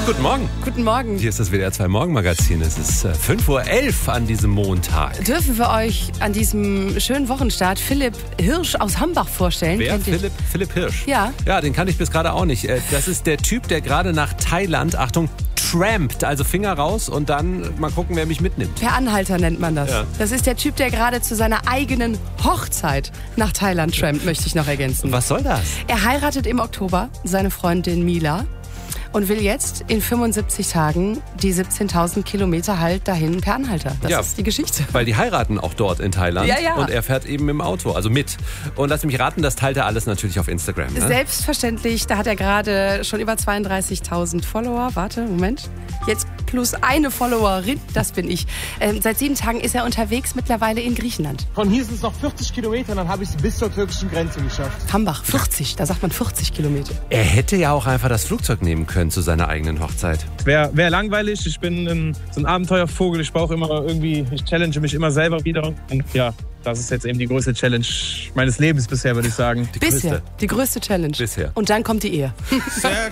Guten Morgen. Guten Morgen. Hier ist das WDR 2 Morgenmagazin. Es ist 5:11 Uhr an diesem Montag. Dürfen wir euch an diesem schönen Wochenstart Philipp Hirsch aus Hambach vorstellen? Wer? Philipp Hirsch? Ja. Ja, den kannte ich bis gerade auch nicht. Das ist der Typ, der gerade nach Thailand, Achtung, trampt. Also Finger raus und dann mal gucken, wer mich mitnimmt. Per Anhalter nennt man das. Ja. Das ist der Typ, der gerade zu seiner eigenen Hochzeit nach Thailand trampt, möchte ich noch ergänzen. Was soll das? Er heiratet im Oktober seine Freundin Mila und will jetzt in 75 Tagen die 17.000 Kilometer halt dahin per Anhalter. Das ist die Geschichte. Weil die heiraten auch dort in Thailand. Ja. Und er fährt eben im Auto, also mit. Und lass mich raten, das teilt er alles natürlich auf Instagram. Ne? Selbstverständlich, da hat er gerade schon über 32.000 Follower. Warte, Moment. Jetzt plus eine Followerin, das bin ich. Seit 7 Tagen ist er unterwegs, mittlerweile in Griechenland. Von hier sind es noch 40 Kilometer, dann habe ich es bis zur türkischen Grenze geschafft. Hambach, 40, da sagt man 40 Kilometer. Er hätte ja auch einfach das Flugzeug nehmen können zu seiner eigenen Hochzeit. Wäre langweilig, ich bin so ein Abenteuervogel, ich brauche immer irgendwie, ich challenge mich immer selber wieder. Und ja, das ist jetzt eben die größte Challenge meines Lebens bisher, würde ich sagen. Die größte Challenge. Bisher. Und dann kommt die Ehe.